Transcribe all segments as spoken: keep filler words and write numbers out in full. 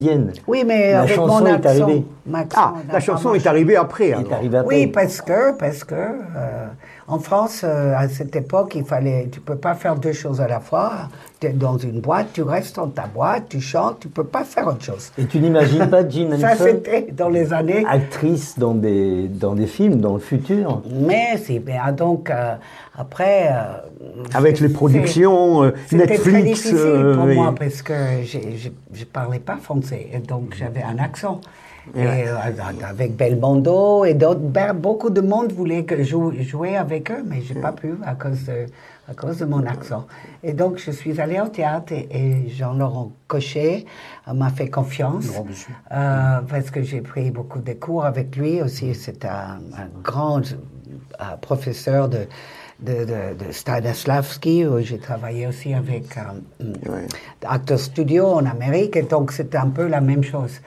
Oui, mais la avec chanson mon est accent. arrivée. Accent Ah, la chanson est arrivée après. Est Alors. arrivée après. Oui, parce que, parce que euh, en France, euh, à cette époque, il fallait, tu peux pas faire deux choses à la fois. Tu es dans une boîte, tu restes dans ta boîte, tu chantes, tu peux pas faire autre chose. Et tu n'imagines pas Jean Ça, Henson, c'était dans les années. actrice dans des, dans des films, dans le futur? Mais c'est bien. Donc, euh, après. Euh, Avec les productions, euh, c'était Netflix. très difficile euh, pour oui. moi parce que j'ai- j'ai- je parlais pas français. Et donc, j'avais un accent. Et, euh, avec Belmondo et d'autres, ben, beaucoup de monde voulait que je joue, jouer avec eux, mais j'ai pas pu à cause de, à cause de mon accent. Et donc, je suis allée au théâtre et, et Jean-Laurent Cochet euh, m'a fait confiance. Grand monsieur. Euh, parce que j'ai pris beaucoup de cours avec lui aussi. C'est un, un grand euh, professeur de, de, de, de Stanislavski, où j'ai travaillé aussi avec euh, Ouais. Actors Studio en Amérique, et donc c'était un peu la même chose.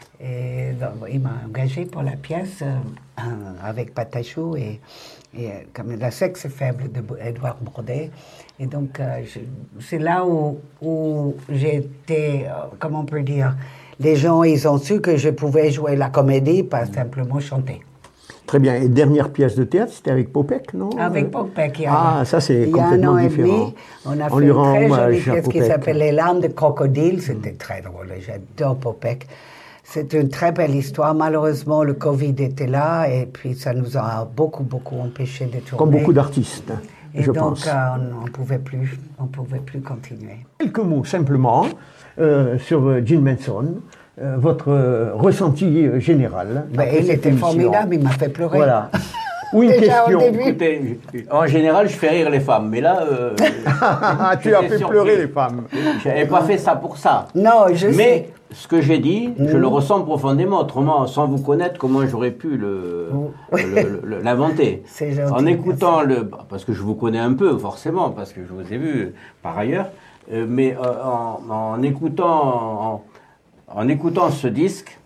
Et donc, il m'a engagé pour la pièce euh, euh, avec Patachou et, et euh, comme la sexe est faible de Édouard Bourdet. Et donc, euh, je- c'est là où, où j'ai été, euh, comment on peut dire, les gens, ils ont su que je pouvais jouer la comédie, pas simplement chanter. Très bien. Et dernière pièce de théâtre, c'était avec Popek, non? Avec Euh, Popek, il y a, Ah, ça c'est il y a un complètement an et différent. demi, on a On fait lui une rend très jolie hommage à pièce qui Popek. s'appelle Les larmes de crocodile. C'était très drôle, j'adore Popek. C'est une très belle histoire. Malheureusement, le Covid était là et puis ça nous a beaucoup, beaucoup empêché de tourner. Comme beaucoup d'artistes, Et je donc, pense. euh, on ne pouvait plus, on pouvait plus continuer. Quelques mots simplement euh, sur euh, Jean Manson, euh, votre euh, ressenti euh, général. Ben, après il cette était émission. formidable, il m'a fait pleurer. Voilà. Ou une Déjà au question. début. Écoutez, en général, je fais rire les femmes, mais là, euh, Ah, tu as j'étais fait surpris. pleurer les femmes. J'avais pas fait ça pour ça. Non, je sais. Mais ce que j'ai dit, je Mhm. le ressens profondément. Autrement, sans vous connaître, comment j'aurais pu le- le- le- l'inventer? C'est gentil, En écoutant merci. le, parce que je vous connais un peu, forcément, parce que je vous ai vu par ailleurs, euh, mais euh, en, en écoutant, en, en écoutant ce disque,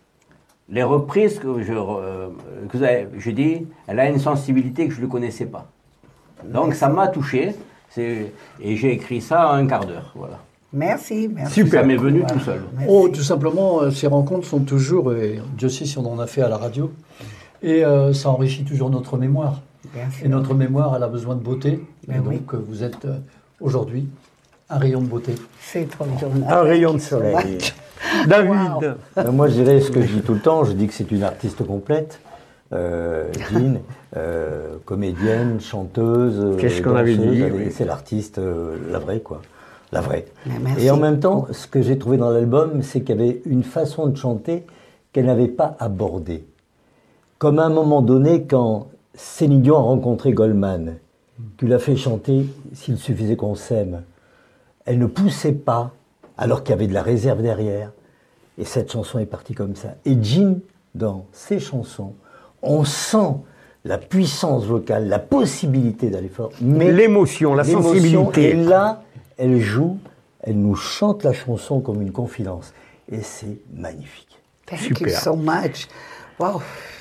les reprises que je, euh, que vous avez, je dis, elle a une sensibilité que je ne connaissais pas. Donc ça m'a touché, c'est- et j'ai écrit ça en un quart d'heure, voilà. Merci, merci. Super. Ça m'est venu Voilà. tout seul. Merci. Oh, tout simplement, euh, ces rencontres sont toujours, et Dieu sait si on en a fait à la radio, et euh, ça enrichit toujours notre mémoire. Bien sûr. Et notre mémoire, elle a besoin de beauté. Ben et donc, oui. euh, vous êtes euh, aujourd'hui un rayon de beauté. C'est trop gentil. Un rayon de soleil. David. Ben, moi, je dirais ce que je dis tout le temps, je dis que c'est une artiste complète. Euh, Jean, euh, comédienne, chanteuse, euh, Qu'est-ce qu'on avait danseuse, dit, elle est- oui. c'est l'artiste, euh, la vraie, quoi. La vraie. Mais merci. Et en même temps, ce que j'ai trouvé dans l'album, c'est qu'il y avait une façon de chanter qu'elle n'avait pas abordée. Comme à un moment donné, quand Céline Dion a rencontré Goldman, qui l'a fait chanter « S'il suffisait qu'on s'aime », elle ne poussait pas, alors qu'il y avait de la réserve derrière. Et cette chanson est partie comme ça. Et Jean, dans ses chansons, on sent la puissance vocale, la possibilité d'aller fort, mais L'émotion, la l'émotion, sensibilité. Et là, elle joue, elle nous chante la chanson comme une confidence. Et c'est magnifique. Thank Super. you so much. Wow.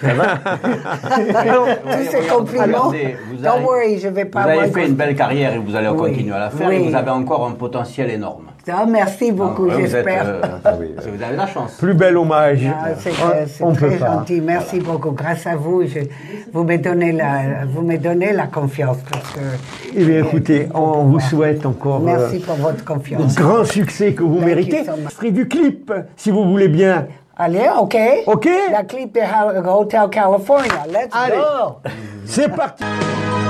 Alors, Tous ces compliments. regardez, vous Don't avez- worry, je vais pas Vous avez avoir- fait une belle carrière et vous allez Oui, continuer à la faire oui. et vous avez encore un potentiel énorme. Ah, merci beaucoup, Ah, ouais, vous êtes, j'espère. euh, oui. vous avez la chance. Plus bel hommage. Ah, c'est On- c'est on très peut pas. gentil, merci beaucoup. Grâce à vous, je- vous me donnez la, vous me donnez la confiance. Parce que, Eh bien, écoutez, on vous souhaite encore Merci euh, pour votre le confiance. grand succès que vous Thank méritez. you so much. Extrait du clip, si vous voulez bien. Allez, ok. Ok. La clip de Hotel California. Let's Allez. go. C'est parti.